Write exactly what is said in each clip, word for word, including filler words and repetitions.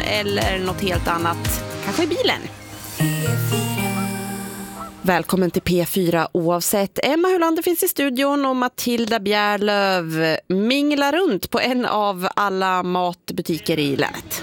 eller något helt annat, kanske i bilen. Välkommen till P fyra oavsett. Emma Hulander finns i studion och Matilda Bjärlöv minglar runt på en av alla matbutiker i länet.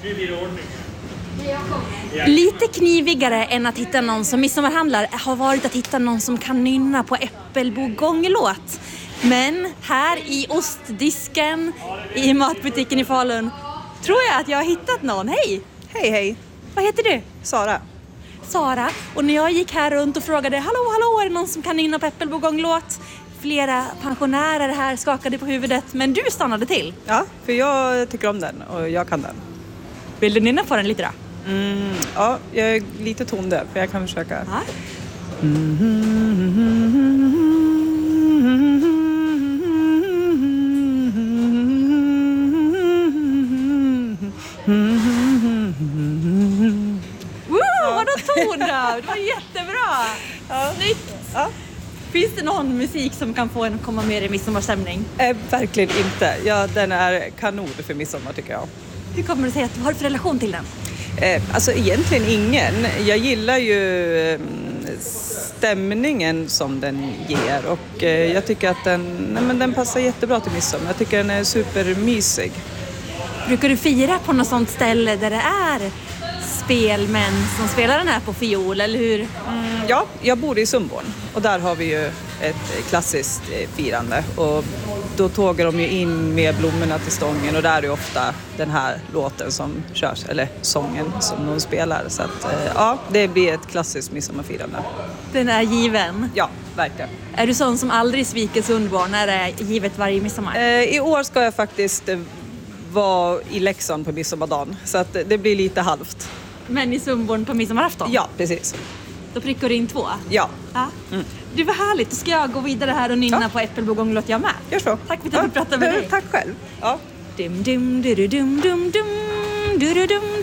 Lite knivigare än att hitta någon som midsommarhandlar har varit att hitta någon som kan nynna på Äppelbo gånglåt. Men här i ostdisken i matbutiken i Falun tror jag att jag har hittat någon. Hej! Hej, hej. Vad heter du? Sara. Sara. Och när jag gick här runt och frågade hallå, hallå, är det någon som kan nynna på Äppelbo gånglåt? Flera pensionärer här skakade på huvudet, men du stannade till. Ja, för jag tycker om den och jag kan den. Vill du nynna på den lite då? Mm, ja, jag är lite tondöv för jag kan försöka. Ja. Wow, vadå tondöv? Det var jättebra. Ja. Snyggt. Ja. Finns det någon musik som kan få en att komma med i midsommarstämning? Eh, verkligen inte. Ja, den är kanon för midsommar tycker jag. Hur kommer det sig att du har för relation till den? Eh, alltså egentligen ingen. Jag gillar ju eh, stämningen som den ger och eh, jag tycker att den, nej, men den passar jättebra till midsommar. Jag tycker den är supermysig. Brukar du fira på något sånt ställe där det är spelmän som spelar den här på fiol, eller hur? Mm, ja, jag bor i Sundborn och där har vi ju ett klassiskt eh, firande och då tågar de ju in med blommorna till stången och där är det ofta den här låten som körs, eller sången som de spelar. Så att eh, ja, det blir ett klassiskt midsommarfirande. Den är given. Ja, verkligen. Är du sån som aldrig sviker Sundborn när det är givet varje midsommar? Eh, I år ska jag faktiskt eh, vara i Leksand på midsommardagen så att det blir lite halvt. Men i Sundborn på midsommarafton? Ja, precis. Då prickar du in två? Ja. Ja. Mm. Det var härligt. Då ska jag gå vidare här och nynna Ja. på Äppelbo gånglåt jag med. Gör så. Tack för att jag fick prata med dig. Tack själv. Ja. Dum dum du dum dum dum. Det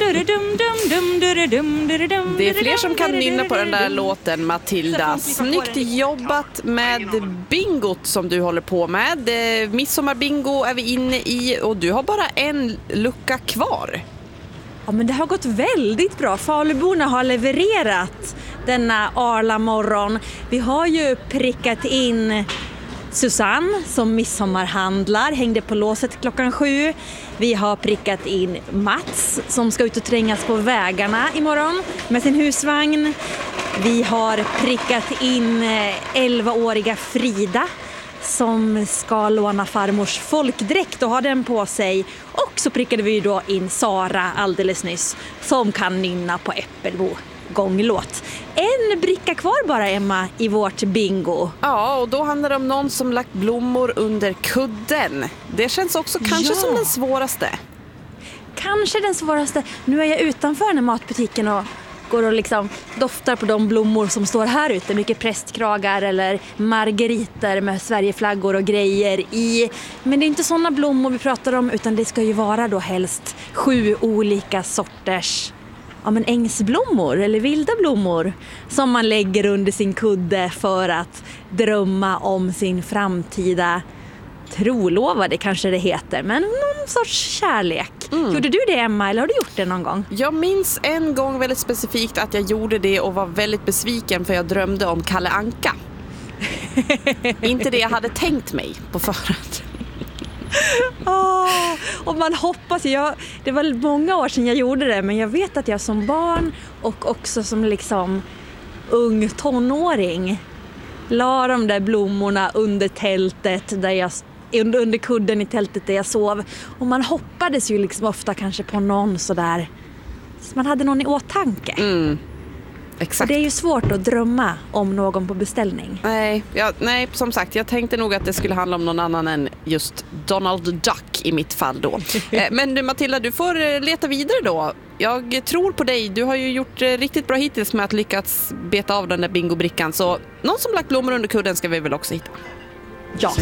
Det är fler som kan nynna på den där låten, Matilda. Snyggt jobbat med bingot som du håller på med. Midsommarbingo är vi inne i och du har bara en lucka kvar. Ja, men det har gått väldigt bra. Faluborna har levererat denna Arla morgon. Vi har ju prickat in Susanne som midsommarhandlar, hängde på låset klockan sju. Vi har prickat in Mats som ska ut och trängas på vägarna imorgon med sin husvagn. Vi har prickat in elvaåriga Frida som ska låna farmors folkdräkt och ha den på sig. Och så prickade vi då in Sara alldeles nyss som kan nynna på Äppelbo gånglåt. En bricka kvar bara, Emma, i vårt bingo. Ja, och då handlar det om någon som lagt blommor under kudden. Det känns också kanske Ja. som den svåraste. Kanske den svåraste. Nu är jag utanför den här matbutiken och går och liksom doftar på de blommor som står här ute. Mycket prästkragar eller margeriter med Sverigeflaggor och grejer i. Men det är inte sådana blommor vi pratar om, utan det ska ju vara då helst sju olika sorters ja, men ängsblommor eller vilda blommor som man lägger under sin kudde för att drömma om sin framtida trolovade, kanske det heter, men någon sorts kärlek. Mm. Gjorde du det, Emma, eller har du gjort det någon gång? Jag minns en gång väldigt specifikt att jag gjorde det och var väldigt besviken för jag drömde om Kalle Anka. Inte det jag hade tänkt mig på förhand. Oh, och man hoppas, jag, det var många år sedan jag gjorde det, men jag vet att jag som barn och också som liksom ung tonåring la de där blommorna under tältet där jag under, under kudden i tältet där jag sov, och man hoppades ju liksom ofta kanske på någon sådär, så man hade någon i åtanke. Mm. Exakt. Och det är ju svårt att drömma om någon på beställning. Nej, ja, nej, som sagt, jag tänkte nog att det skulle handla om någon annan än just Donald Duck i mitt fall då. eh, men du, Matilda, du får leta vidare då. Jag tror på dig. Du har ju gjort eh, riktigt bra hittills med att lyckas beta av den där bingobrickan. Så någon som lagt blommor under kudden ska vi väl också hitta. Ja.